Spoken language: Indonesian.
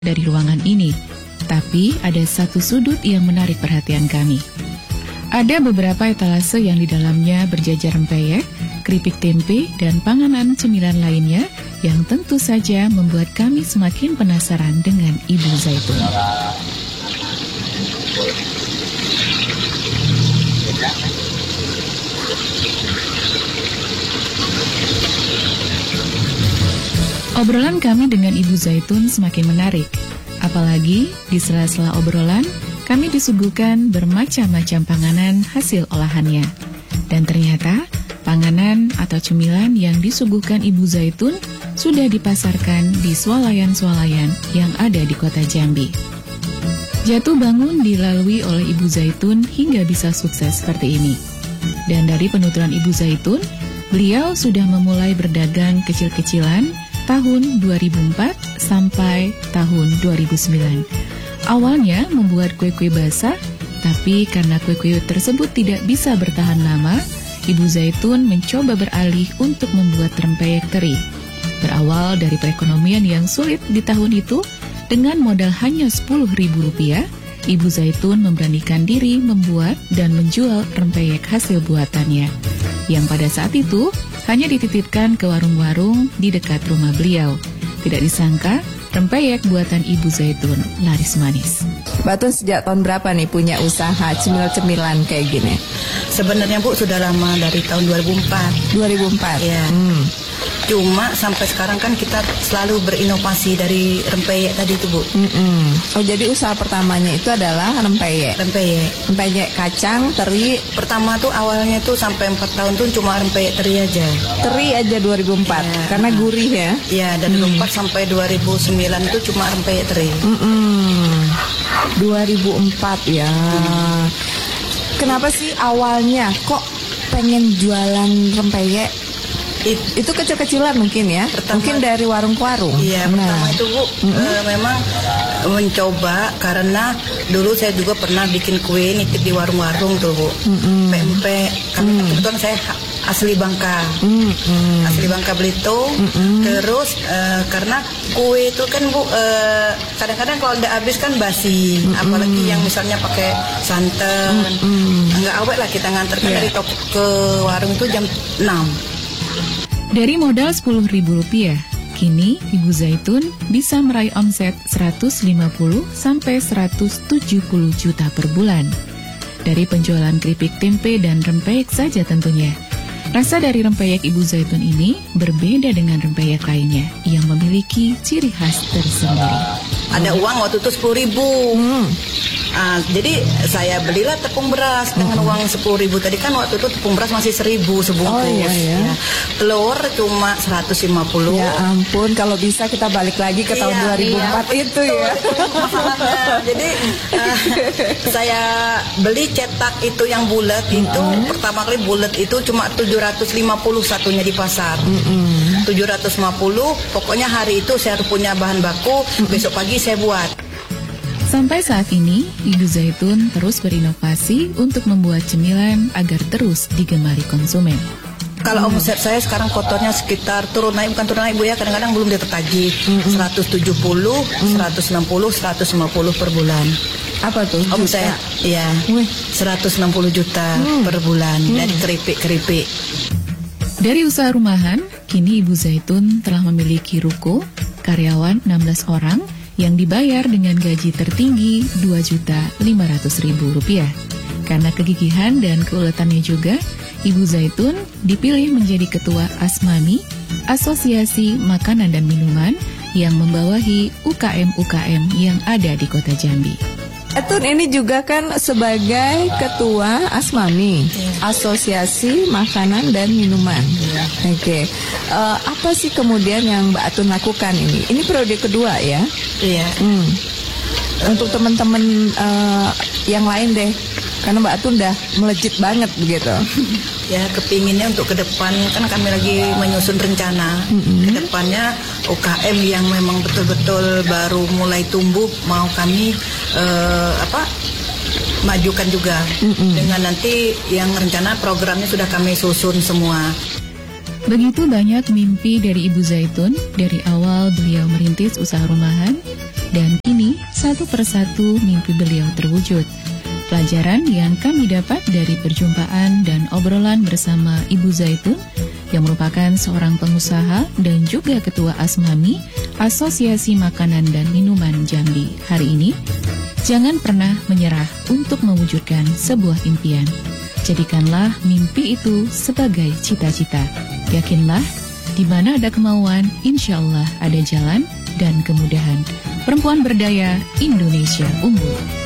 dari ruangan ini, tapi ada satu sudut yang menarik perhatian kami. Ada beberapa etalase yang di dalamnya berjajar rempeyek, keripik tempe, dan panganan cemilan lainnya yang tentu saja membuat kami semakin penasaran dengan Ibu Zaitun. Obrolan kami dengan Ibu Zaitun semakin menarik. Apalagi di sela-sela obrolan, kami disuguhkan bermacam-macam panganan hasil olahannya. Dan ternyata, panganan atau cemilan yang disuguhkan Ibu Zaitun sudah dipasarkan di swalayan-swalayan yang ada di kota Jambi. Jatuh bangun dilalui oleh Ibu Zaitun hingga bisa sukses seperti ini. Dan dari penuturan Ibu Zaitun, beliau sudah memulai berdagang kecil-kecilan tahun 2004 sampai tahun 2009. Awalnya membuat kue-kue basah, tapi karena kue-kue tersebut tidak bisa bertahan lama, Ibu Zaitun mencoba beralih untuk membuat rempeyek teri. Berawal dari perekonomian yang sulit di tahun itu, dengan modal hanya Rp10.000, Ibu Zaitun memberanikan diri membuat dan menjual rempeyek hasil buatannya, yang pada saat itu hanya dititipkan ke warung-warung di dekat rumah beliau. Tidak disangka, rempeyek buatan Ibu Zaitun laris manis. Mbak Tun sejak tahun berapa nih punya usaha cemil-cemilan kayak gini? Sebenarnya Bu sudah lama, dari tahun 2004. 2004? Ya. Cuma sampai sekarang kan kita selalu berinovasi dari rempeyek tadi itu Bu. Oh, jadi usaha pertamanya itu adalah rempeyek? Rempeyek kacang, teri. Pertama tuh awalnya tuh sampai 4 tahun tuh cuma rempeyek teri aja. Teri aja 2004, ya. Karena gurih ya? Iya, dari 2004 sampai 2009 tuh cuma rempeyek teri. 2004 ya. Kenapa sih awalnya kok pengen jualan rempeyek? Itu kecil-kecilan mungkin ya? Mungkin dari warung ke warung? Iya, pertama itu Bu, memang mencoba karena dulu saya juga pernah bikin kue nitip di warung-warung tuh Bu. Pempek, karena kebetulan saya asli Bangka. Asli Bangka Belitung. Terus karena kue itu kan Bu, kadang-kadang kalau udah habis kan basi. Apalagi yang misalnya pakai santan. Nggak awet lah kita nganterkan dari toko ke warung itu jam 6. Dari modal Rp10.000, kini Ibu Zaitun bisa meraih omset 150 sampai 170 juta per bulan. Dari penjualan keripik tempe dan rempeyek saja tentunya. Rasa dari rempeyek Ibu Zaitun ini berbeda dengan rempeyek lainnya yang memiliki ciri khas tersendiri. Ada uang waktu itu 10.000. Jadi saya belilah tepung beras dengan uang 10.000 tadi, kan waktu itu tepung beras masih 1.000 sebungkus. Ya. Telur cuma 150. Ya ampun, kalau bisa kita balik lagi ke tahun 2004 itu ya. Masalahnya. Jadi saya beli cetak itu yang bulat itu pertama kali bulat itu cuma 750 satunya di pasar. 750, pokoknya hari itu saya punya bahan baku, besok pagi saya buat. Sampai saat ini, Ibu Zaitun terus berinovasi untuk membuat cemilan agar terus digemari konsumen. Kalau omset saya sekarang kotornya sekitar bukan turun naik Bu ya, kadang-kadang belum tertagih 170, 160, 150 per bulan. Apa tuh? Omset, ya, 160 juta per bulan dari keripik-keripik. Dari usaha rumahan, kini Ibu Zaitun telah memiliki ruko, karyawan 16 orang, yang dibayar dengan gaji tertinggi Rp2.500.000. Karena kegigihan dan keuletannya juga, Ibu Zaitun dipilih menjadi Ketua Asmami, Asosiasi Makanan dan Minuman, yang membawahi UKM-UKM yang ada di kota Jambi. Tun, ini juga kan sebagai Ketua Asmami, Asosiasi Makanan dan Minuman. Oke. Apa sih kemudian yang Mbak Atun lakukan ini? Ini periode kedua ya? Iya. Untuk teman-teman yang lain deh, karena Mbak Atun udah melejit banget begitu. Ya, kepinginnya untuk ke depan kan kami lagi menyusun rencana ke depannya UKM yang memang betul-betul baru mulai tumbuh mau kami majukan juga dengan nanti yang rencana programnya sudah kami susun semua. Begitu banyak mimpi dari Ibu Zaitun dari awal beliau merintis usaha rumahan Dan kini satu persatu mimpi beliau terwujud. Pelajaran yang kami dapat dari perjumpaan dan obrolan bersama Ibu Zaitun yang merupakan seorang pengusaha dan juga Ketua Asmami, Asosiasi Makanan dan Minuman Jambi hari ini, jangan pernah menyerah untuk mewujudkan sebuah impian. Jadikanlah mimpi itu sebagai cita-cita. Yakinlah, di mana ada kemauan, insya Allah ada jalan dan kemudahan. Perempuan berdaya Indonesia unggul.